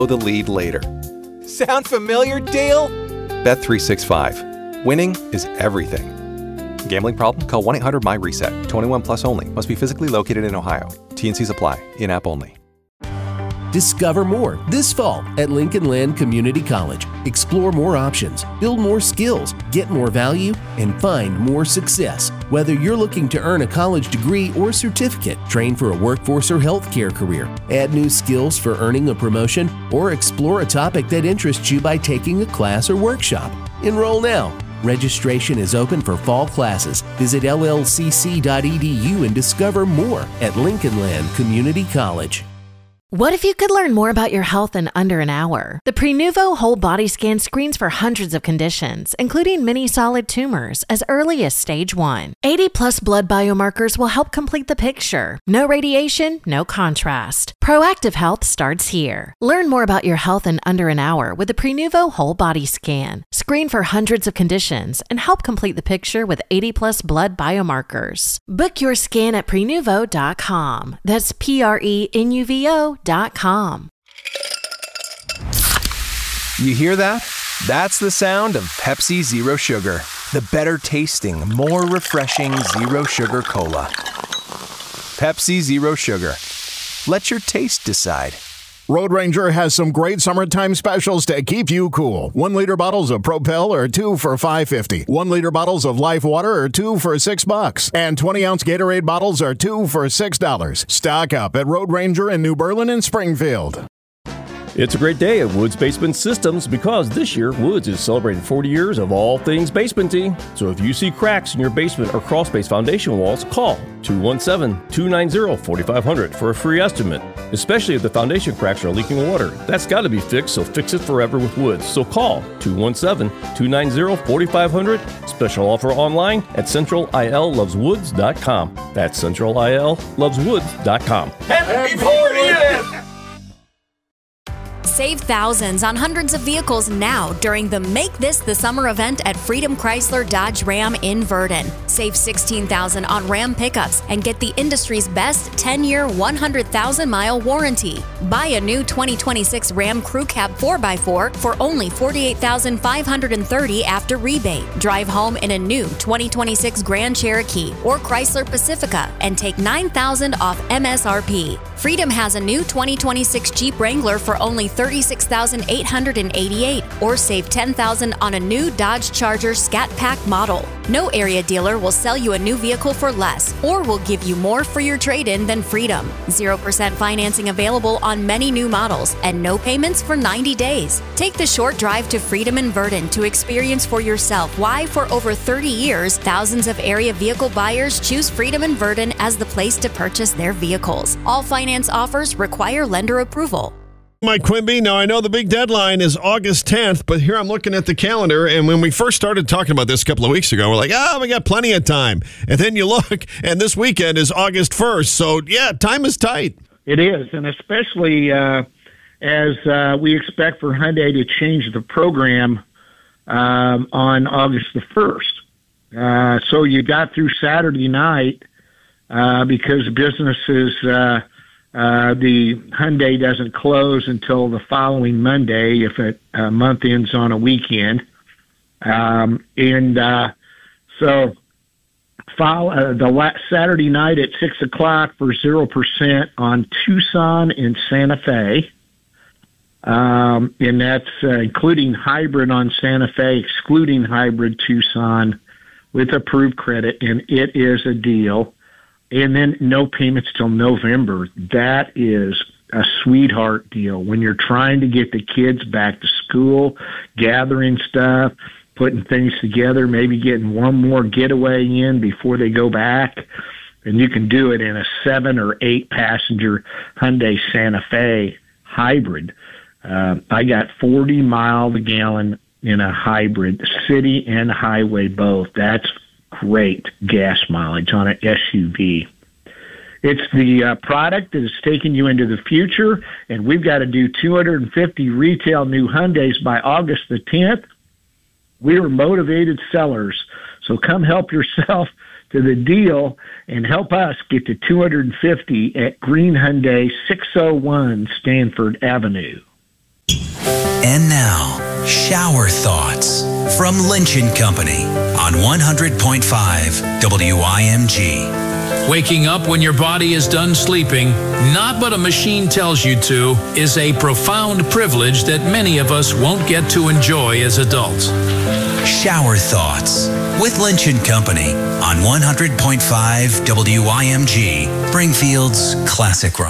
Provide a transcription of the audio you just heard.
the lead later. Sound familiar, Dale? Bet365. Winning is everything. Gambling problem? Call 1-800-MY-RESET. 21 plus only. Must be physically located in Ohio. T&Cs apply. In-app only. Discover more this fall at Lincoln Land Community College. Explore more options, build more skills, get more value, and find more success. Whether you're looking to earn a college degree or certificate, train for a workforce or healthcare career, add new skills for earning a promotion, or explore a topic that interests you by taking a class or workshop. Enroll now. Registration is open for fall classes. Visit llcc.edu and discover more at Lincoln Land Community College. What if you could learn more about your health in under an hour? The Prenuvo Whole Body Scan screens for hundreds of conditions, including many solid tumors, as early as stage 1. 80-plus blood biomarkers will help complete the picture. No radiation, no contrast. Proactive health starts here. Learn more about your health in under an hour with the Prenuvo Whole Body Scan. Screen for hundreds of conditions and help complete the picture with 80-plus blood biomarkers. Book your scan at Prenuvo.com. That's Prenuvo.com. You hear that? That's the sound of Pepsi Zero Sugar. The better tasting, more refreshing Zero Sugar Cola. Pepsi Zero Sugar. Let your taste decide. Road Ranger has some great summertime specials to keep you cool. 1 liter bottles of Propel are 2 for $5.50. 1 liter bottles of Life Water are 2 for $6. And 20-ounce Gatorade bottles are 2 for $6. Stock up at Road Ranger in New Berlin and Springfield. It's a great day at Woods Basement Systems because this year Woods is celebrating 40 years of all things basementing. So if you see cracks in your basement or crawl space foundation walls, call 217-290-4500 for a free estimate. Especially if the foundation cracks are leaking water. That's got to be fixed, so fix it forever with Woods. So call 217-290-4500. Special offer online at centralilloveswoods.com. That's centralilloveswoods.com. Happy 40th! Save thousands on hundreds of vehicles now during the Make This the Summer event at Freedom Chrysler Dodge Ram in Verdon. Save $16,000 on Ram pickups and get the industry's best 10-year, 100,000-mile warranty. Buy a new 2026 Ram Crew Cab 4x4 for only $48,530 after rebate. Drive home in a new 2026 Grand Cherokee or Chrysler Pacifica and take $9,000 off MSRP. Freedom has a new 2026 Jeep Wrangler for only $36,888 or save $10,000 on a new Dodge Charger Scat Pack model. No area dealer will sell you a new vehicle for less or will give you more for your trade-in than Freedom. 0% financing available on many new models and no payments for 90 days. Take the short drive to Freedom in Verdon to experience for yourself why for over 30 years, thousands of area vehicle buyers choose Freedom in Verdon as the place to purchase their vehicles. All finance offers require lender approval. Mike Quimby. Now, I know the big deadline is August 10th, but here I'm looking at the calendar, and when we first started talking about this a couple of weeks ago, we're like, we got plenty of time. And then you look, and this weekend is August 1st. So, yeah, time is tight. It is, and especially as we expect for Hyundai to change the program on August the 1st. So you got through Saturday night because businesses the Hyundai doesn't close until the following Monday if a month ends on a weekend. So Saturday night at 6 o'clock for 0% on Tucson and Santa Fe. And that's including hybrid on Santa Fe, excluding hybrid Tucson with approved credit, and it is a deal. And then no payments till November. That is a sweetheart deal. When you're trying to get the kids back to school, gathering stuff, putting things together, maybe getting one more getaway in before they go back, and you can do it in a 7 or 8 passenger Hyundai Santa Fe hybrid. I got 40 mile a gallon in a hybrid, city and highway both. That's great gas mileage on an SUV. It's the product that is taking you into the future, and we've got to do 250 retail new Hyundais by August the 10th. We are motivated sellers, so come help yourself to the deal and help us get to 250 at Green Hyundai, 601 Stanford Avenue. And now, Shower Thoughts from Lynch & Company on 100.5 WIMG. Waking up when your body is done sleeping, not what a machine tells you to, is a profound privilege that many of us won't get to enjoy as adults. Shower Thoughts with Lynch & Company on 100.5 WIMG, Springfield's Classic Rock.